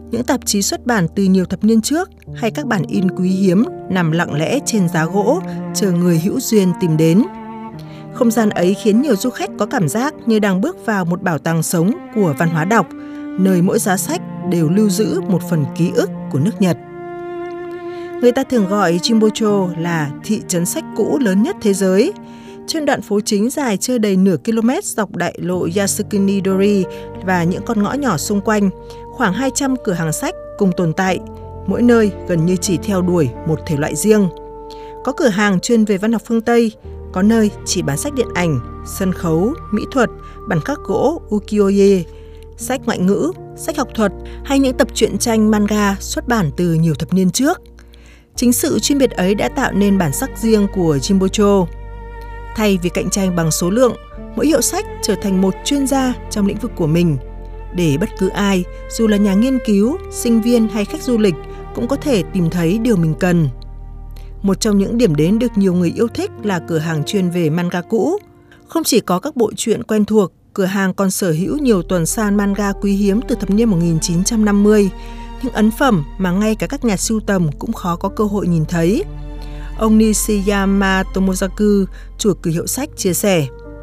những tạp chí xuất bản từ nhiều thập niên trước hay các bản in quý hiếm nằm lặng lẽ trên giá gỗ, chờ người hữu duyên tìm đến. Không gian ấy khiến nhiều du khách có cảm giác như đang bước vào một bảo tàng sống của văn hóa đọc, nơi mỗi giá sách đều lưu giữ một phần ký ức của nước Nhật. Người ta thường gọi Jimbocho là thị trấn sách cũ lớn nhất thế giới. Trên đoạn phố chính dài chưa đầy nửa km dọc đại lộ Yasukuni-dori và những con ngõ nhỏ xung quanh, khoảng 200 cửa hàng sách cùng tồn tại, mỗi nơi gần như chỉ theo đuổi một thể loại riêng. Có cửa hàng chuyên về văn học phương Tây, có nơi chỉ bán sách điện ảnh, sân khấu, mỹ thuật, bản khắc gỗ ukiyo-e, sách ngoại ngữ, sách học thuật hay những tập truyện tranh manga xuất bản từ nhiều thập niên trước. Chính sự chuyên biệt ấy đã tạo nên bản sắc riêng của Jimbocho. Thay vì cạnh tranh bằng số lượng, mỗi hiệu sách trở thành một chuyên gia trong lĩnh vực của mình, để bất cứ ai, dù là nhà nghiên cứu, sinh viên hay khách du lịch, cũng có thể tìm thấy điều mình cần. Một trong những điểm đến được nhiều người yêu thích là cửa hàng chuyên về manga cũ. Không chỉ có các bộ truyện quen thuộc, cửa hàng còn sở hữu nhiều tuần san manga quý hiếm từ thập niên 1950, những ấn phẩm mà ngay cả các nhà sưu tầm cũng khó có cơ hội nhìn thấy. Ông Nishiyama Tomozaku, chủ cửa hiệu sách, chia sẻ.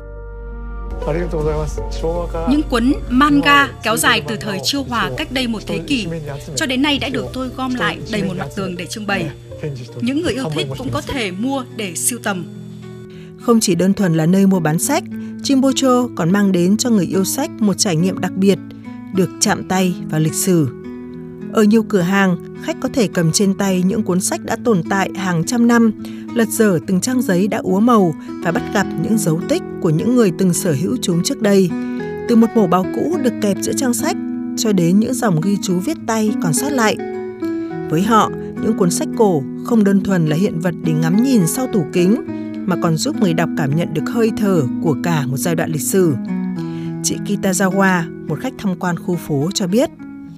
Những cuốn manga kéo dài từ thời Chiêu Hòa cách đây một thế kỷ cho đến nay đã được tôi gom lại đầy một mặt tường để trưng bày. Những người yêu thích cũng có thể mua để sưu tầm. Không chỉ đơn thuần là nơi mua bán sách, Jimbocho còn mang đến cho người yêu sách một trải nghiệm đặc biệt, được chạm tay vào lịch sử. Ở nhiều cửa hàng, khách có thể cầm trên tay những cuốn sách đã tồn tại hàng trăm năm, lật dở từng trang giấy đã úa màu và bắt gặp những dấu tích của những người từng sở hữu chúng trước đây. Từ một mẩu báo cũ được kẹp giữa trang sách cho đến những dòng ghi chú viết tay còn sót lại. Với họ, những cuốn sách cổ không đơn thuần là hiện vật để ngắm nhìn sau tủ kính, mà còn giúp người đọc cảm nhận được hơi thở của cả một giai đoạn lịch sử. Chị Kitazawa, một khách tham quan khu phố, cho biết.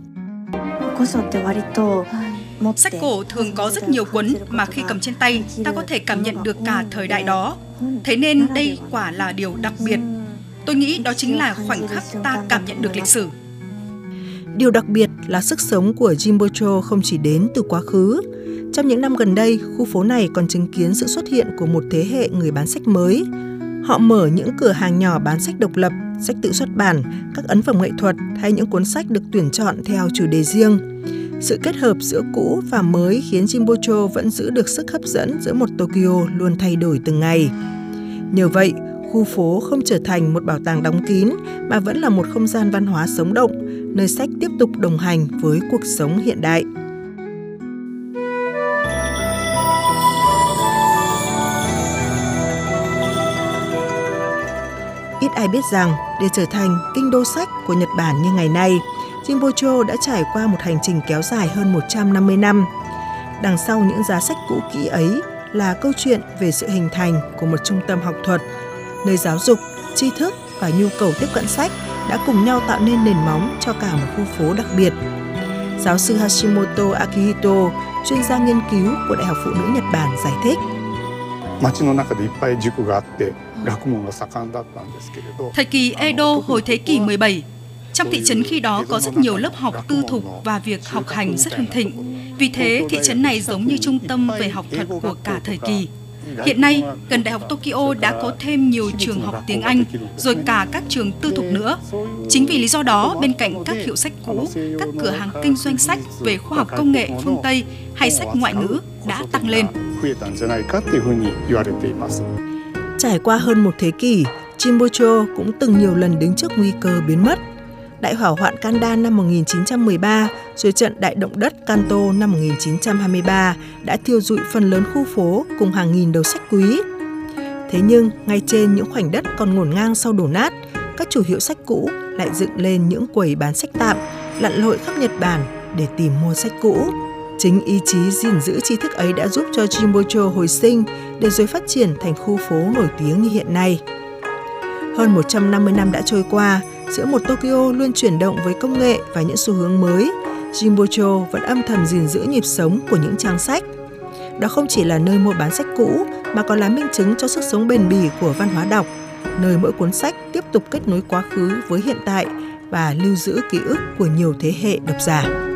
Sách cổ thường có rất nhiều cuốn mà khi cầm trên tay, ta có thể cảm nhận được cả thời đại đó. Thế nên đây quả là điều đặc biệt. Tôi nghĩ đó chính là khoảnh khắc ta cảm nhận được lịch sử. Điều đặc biệt là sức sống của Jimbocho không chỉ đến từ quá khứ. Trong những năm gần đây, khu phố này còn chứng kiến sự xuất hiện của một thế hệ người bán sách mới. Họ mở những cửa hàng nhỏ bán sách độc lập, sách tự xuất bản, các ấn phẩm nghệ thuật hay những cuốn sách được tuyển chọn theo chủ đề riêng. Sự kết hợp giữa cũ và mới khiến Jimbocho vẫn giữ được sức hấp dẫn giữa một Tokyo luôn thay đổi từng ngày. Nhờ vậy, khu phố không trở thành một bảo tàng đóng kín mà vẫn là một không gian văn hóa sống động, nơi sách tiếp tục đồng hành với cuộc sống hiện đại. Ít ai biết rằng, để trở thành kinh đô sách của Nhật Bản như ngày nay, Jimbocho đã trải qua một hành trình kéo dài hơn 150 năm. Đằng sau những giá sách cũ kỹ ấy là câu chuyện về sự hình thành của một trung tâm học thuật, nơi giáo dục, tri thức và nhu cầu tiếp cận sách đã cùng nhau tạo nên nền móng cho cả một khu phố đặc biệt. Giáo sư Hashimoto Akihito, chuyên gia nghiên cứu của Đại học Phụ nữ Nhật Bản, giải thích. Thời kỳ Edo hồi thế kỷ 17, trong thị trấn khi đó có rất nhiều lớp học tư thục và việc học hành rất hưng thịnh. Vì thế, thị trấn này giống như trung tâm về học thuật của cả thời kỳ. Hiện nay, gần Đại học Tokyo đã có thêm nhiều trường học tiếng Anh, rồi cả các trường tư thục nữa. Chính vì lý do đó, bên cạnh các hiệu sách cũ, các cửa hàng kinh doanh sách về khoa học công nghệ phương Tây hay sách ngoại ngữ đã tăng lên. Trải qua hơn một thế kỷ, Jimbocho cũng từng nhiều lần đứng trước nguy cơ biến mất. Đại hỏa hoạn Kandan năm 1913, rồi trận đại động đất Kanto năm 1923 đã thiêu rụi phần lớn khu phố cùng hàng nghìn đầu sách quý. Thế nhưng, ngay trên những khoảnh đất còn ngổn ngang sau đổ nát, các chủ hiệu sách cũ lại dựng lên những quầy bán sách tạm, lặn lội khắp Nhật Bản để tìm mua sách cũ. Chính ý chí gìn giữ tri thức ấy đã giúp cho Jimbocho hồi sinh để rồi phát triển thành khu phố nổi tiếng như hiện nay. Hơn 150 năm đã trôi qua, giữa một Tokyo luôn chuyển động với công nghệ và những xu hướng mới, Jimbocho vẫn âm thầm gìn giữ nhịp sống của những trang sách. Đó không chỉ là nơi mua bán sách cũ, mà còn là minh chứng cho sức sống bền bỉ của văn hóa đọc, nơi mỗi cuốn sách tiếp tục kết nối quá khứ với hiện tại và lưu giữ ký ức của nhiều thế hệ độc giả.